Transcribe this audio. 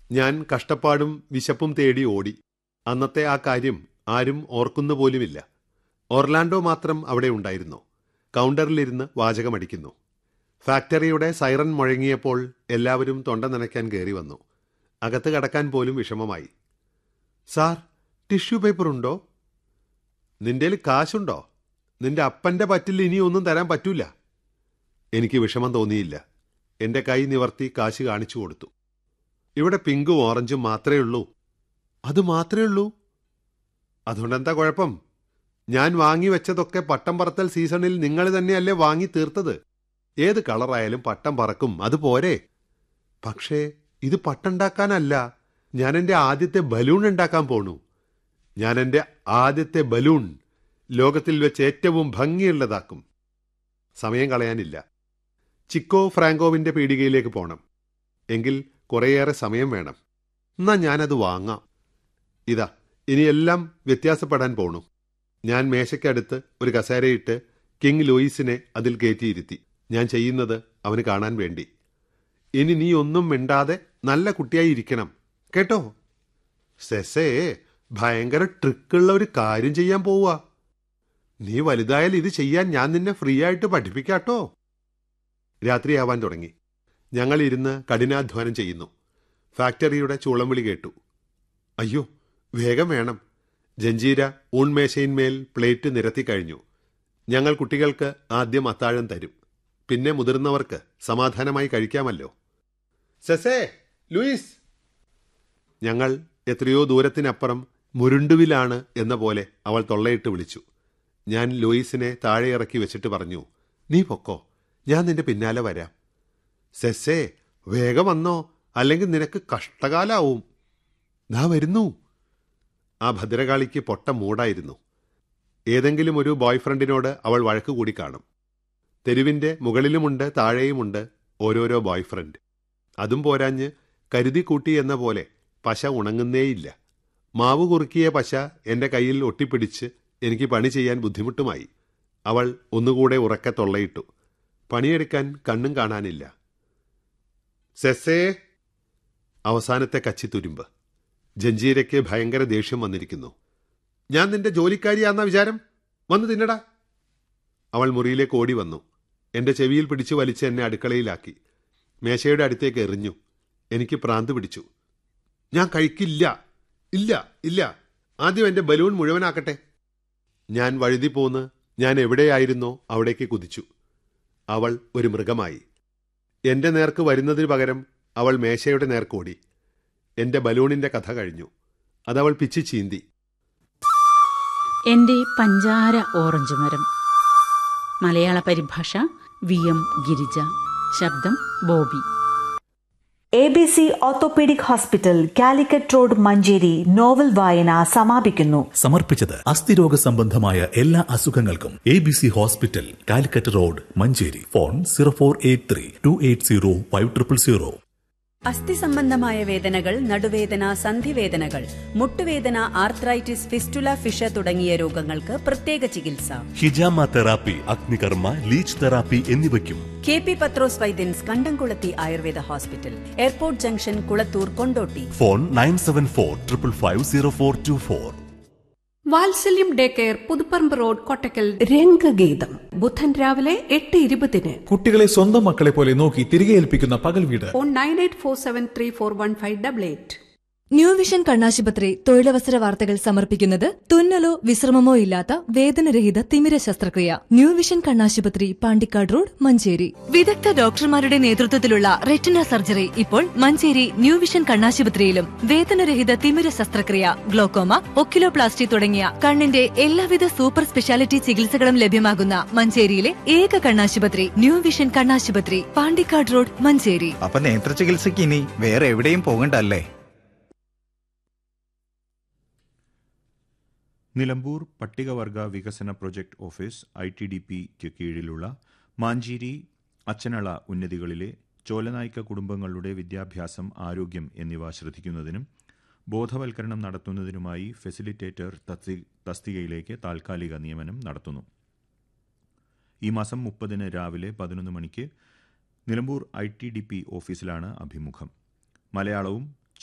ഞാൻ കഷ്ടപ്പാടും വിശപ്പും തേടി ഓടി. അന്നത്തെ ആ കാര്യം ആരും ഓർക്കുന്നു പോലുമില്ല. ഓർലാൻഡോ മാത്രം അവിടെ ഉണ്ടായിരുന്നു. കൗണ്ടറിലിരുന്ന് വാചകമടിക്കുന്നു. ഫാക്ടറിയുടെ സൈറൻ മുഴങ്ങിയപ്പോൾ എല്ലാവരും തൊണ്ട നനയ്ക്കാൻ കയറി വന്നു. അകത്ത് കടക്കാൻ പോലും വിഷമമായി. സാർ, ടിഷ്യൂ പേപ്പർ ഉണ്ടോ? നിന്റെ കാശുണ്ടോ? നിന്റെ അപ്പൻ്റെ പറ്റിൽ ഇനിയൊന്നും തരാൻ പറ്റൂല. എനിക്ക് വിഷമം തോന്നിയില്ല. എൻ്റെ കൈ നിവർത്തി കാശ് കാണിച്ചു കൊടുത്തു. ഇവിടെ പിങ്കും ഓറഞ്ചും മാത്രമേ ഉള്ളൂ. അത് മാത്രമേ ഉള്ളൂ? അതുകൊണ്ടെന്താ കുഴപ്പം? ഞാൻ വാങ്ങി വെച്ചതൊക്കെ പട്ടം പറത്തൽ സീസണിൽ നിങ്ങൾ തന്നെയല്ലേ വാങ്ങി തീർത്തത്. ഏത് കളറായാലും പട്ടം പറക്കും, അതുപോരെ. പക്ഷേ ഇത് പട്ടുണ്ടാക്കാനല്ല. ഞാൻ എൻ്റെ ആദ്യത്തെ ബലൂൺ ഉണ്ടാക്കാൻ പോണു. ഞാൻ എൻ്റെ ആദ്യത്തെ ബലൂൺ ലോകത്തിൽ വെച്ച് ഏറ്റവും ഭംഗിയുള്ളതാക്കും. സമയം കളയാനില്ല. ചിക്കോ ഫ്രാങ്കോവിൻ്റെ പീടികയിലേക്ക് പോകണം. എങ്കിൽ കുറേയേറെ സമയം വേണം. എന്നാ ഞാനത് വാങ്ങാം. ഇതാ, ഇനിയെല്ലാം വ്യത്യാസപ്പെടാൻ പോണു. ഞാൻ മേശയ്ക്കടുത്ത് ഒരു കസേരയിട്ട് കിങ് ലൂയിസിനെ അതിൽ കയറ്റിയിരുത്തി. ഞാൻ ചെയ്യുന്നത് അവന് കാണാൻ വേണ്ടി. ഇനി നീ ഒന്നും മിണ്ടാതെ നല്ല കുട്ടിയായി ഇരിക്കണം കേട്ടോ. സെസേ, ഭയങ്കര ട്രിക്കുള്ള ഒരു കാര്യം ചെയ്യാൻ പോവുക. നീ വലുതായാൽ ഇത് ചെയ്യാൻ ഞാൻ നിന്നെ ഫ്രീ ആയിട്ട് പഠിപ്പിക്കാട്ടോ. രാത്രിയാവാൻ തുടങ്ങി. ഞങ്ങൾ ഇരുന്ന് കഠിനാധ്വാനം ചെയ്യുന്നു. ഫാക്ടറിയുടെ ചൂളം വിളി കേട്ടു. അയ്യോ, വേഗം വേണം. ജഞ്ചീര ഊൺമേശയിന്മേൽ പ്ലേറ്റ് നിരത്തി കഴിഞ്ഞു. ഞങ്ങൾ കുട്ടികൾക്ക് ആദ്യം അത്താഴം തരും. പിന്നെ മുതിർന്നവർക്ക് സമാധാനമായി കഴിക്കാമല്ലോ. സെസേ, ലൂയിസ്. ഞങ്ങൾ എത്രയോ ദൂരത്തിനപ്പുറം മുരുണ്ടുവിലാണ് എന്ന പോലെ അവൾ തൊള്ളയിട്ട് വിളിച്ചു. ഞാൻ ലൂയിസിനെ താഴെ ഇറക്കി വെച്ചിട്ട് പറഞ്ഞു, നീ പൊക്കോ, ഞാൻ നിന്റെ പിന്നാലെ വരാം. സെസേ, വേഗം വന്നോ, അല്ലെങ്കിൽ നിനക്ക് കഷ്ടകാലാവും. ദാ വരുന്നു. ആ ഭദ്രകാളിക്ക് പൊട്ട മൂടായിരുന്നു. ഏതെങ്കിലും ഒരു ബോയ്ഫ്രണ്ടിനോട് അവൾ വഴക്ക് കൂടി കാണും. തെരുവിൻ്റെ മുകളിലുമുണ്ട് താഴെയുമുണ്ട് ഓരോരോ ബോയ്ഫ്രണ്ട്. അതും പോരാഞ്ഞ് കരുതി കൂട്ടി എന്ന പോലെ പശ ഉണങ്ങുന്നേയില്ല. മാവ് കുറുക്കിയ പശ എൻ്റെ കയ്യിൽ ഒട്ടിപ്പിടിച്ച് എനിക്ക് പണി ചെയ്യാൻ ബുദ്ധിമുട്ടുമായി. അവൾ ഒന്നുകൂടെ ഉറക്കെ തൊള്ളയിട്ടു. പണിയെടുക്കാൻ കണ്ണും കാണാനില്ല. സെസേ. അവസാനത്തെ കച്ചിത്തുരുമ്പ്. ജഞ്ചീരയ്ക്ക് ഭയങ്കര ദേഷ്യം വന്നിരിക്കുന്നു. ഞാൻ നിന്റെ ജോലിക്കാരിയാന്ന വിചാരം? വന്നു തിന്നടാ. അവൾ മുറിയിലേക്ക് ഓടി വന്നു. എൻ്റെ ചെവിയിൽ പിടിച്ചു വലിച്ച് എന്നെ അടുക്കളയിലാക്കി. മേശയുടെ അടുത്തേക്ക് എറിഞ്ഞു. എനിക്ക് പ്രാന്ത് പിടിച്ചു. ഞാൻ കഴിക്കില്ല. ഇല്ല ഇല്ല, ആദ്യം എൻ്റെ ബലൂൺ മുഴുവനാക്കട്ടെ. ഞാൻ വഴുതി പോന്ന് ഞാൻ എവിടെയായിരുന്നോ അവിടേക്ക് കുതിച്ചു. അവൾ ഒരു മൃഗമായി. എൻ്റെ നേർക്ക് വരുന്നതിന് പകരം അവൾ മേശയുടെ നേർക്കോടി. എൻ്റെ ബലൂണിൻ്റെ കഥ കഴിഞ്ഞു. അതവൾ പിച്ചി ചീന്തി. എൻ്റെ പഞ്ചാര ഓറഞ്ച് മരം. മലയാള പരിഭാഷ VM ഗിരിജ. ശബ്ദം Bobby. ABC orthopaedic hospital, Calicut road, Manjeri novel വായന സമാപിക്കുന്നു. സമർപ്പിച്ചത് അസ്ഥിരോഗ സംബന്ധമായ എല്ലാ അസുഖങ്ങൾക്കും ABC hospital, Calicut road, Manjeri. Phone 0483-280-5000. അസ്ഥി സംബന്ധമായ വേദനകൾ, നടുവേദന, സന്ധിവേദനകൾ, മുട്ടുവേദന, ആർത്രൈറ്റിസ്, ഫിസ്റ്റുല, ഫിഷ തുടങ്ങിയ രോഗങ്ങൾക്ക് പ്രത്യേക ചികിത്സ. ഹിജാമ തെറാപ്പി, അഗ്നികർമ്മ, ലീച്ച് തെറാപ്പി എന്നിവയ്ക്കും KP പത്രോസ് വൈദ്യൻസ്, കണ്ടംകുളത്തി Ayurveda hospital, airport junction, Kulathur, Kondotty. Phone 9745550424. വാത്സല്യം day care, Puthuparamba road, Kottakkal. രംഗഗീതം ബുധൻ രാവിലെ 8:20. കുട്ടികളെ സ്വന്തം മക്കളെ പോലെ നോക്കി തിരികെ ഏൽപ്പിക്കുന്ന പകൽ വീട്. ഫോൺ 9847341588. ന്യൂ വിഷൻ കണ്ണാശുപത്രി തൊഴിലവസര വാർത്തകൾ സമർപ്പിക്കുന്നത് തുന്നലോ വിശ്രമമോ ഇല്ലാത്ത വേദനരഹിത തിമിര ശസ്ത്രക്രിയ. ന്യൂ വിഷൻ കണ്ണാശുപത്രി, പാണ്ടിക്കാട് റോഡ്, മഞ്ചേരി. വിദഗ്ധ ഡോക്ടർമാരുടെ നേതൃത്വത്തിലുള്ള റെറ്റിന സർജറി ഇപ്പോൾ മഞ്ചേരി ന്യൂ വിഷൻ കണ്ണാശുപത്രിയിലും. വേദനരഹിത തിമിര ശസ്ത്രക്രിയ, ഗ്ലോക്കോമ, ഒക്കിലോപ്ലാസ്റ്റി തുടങ്ങിയ കണ്ണിന്റെ എല്ലാവിധ സൂപ്പർ സ്പെഷ്യാലിറ്റി ചികിത്സകളും ലഭ്യമാകുന്ന മഞ്ചേരിയിലെ ഏക കണ്ണാശുപത്രി ന്യൂ വിഷൻ കണ്ണാശുപത്രി, പാണ്ടിക്കാട് റോഡ്, മഞ്ചേരി. അപ്പൊ നേത്ര ചികിത്സയ്ക്ക് ഇനി വേറെ എവിടെയും പോകണ്ടല്ലേ? നിലമ്പൂർ പട്ടികവർഗ വികസന പ്രൊജക്ട് ഓഫീസ് ITDPക്ക് കീഴിലുള്ള മാഞ്ചേരി അച്ചനള ഉന്നതികളിലെ ചോലനായിക്ക കുടുംബങ്ങളുടെ വിദ്യാഭ്യാസം, ആരോഗ്യം എന്നിവ ശ്രദ്ധിക്കുന്നതിനും ബോധവൽക്കരണം നടത്തുന്നതിനുമായി ഫെസിലിറ്റേറ്റർ തസ്തികയിലേക്ക് താൽക്കാലിക നിയമനം നടത്തുന്നു. ഈ മാസം 30 രാവിലെ 11 മണിക്ക് നിലമ്പൂർ ITDP ഓഫീസിലാണ് അഭിമുഖം. മലയാളവും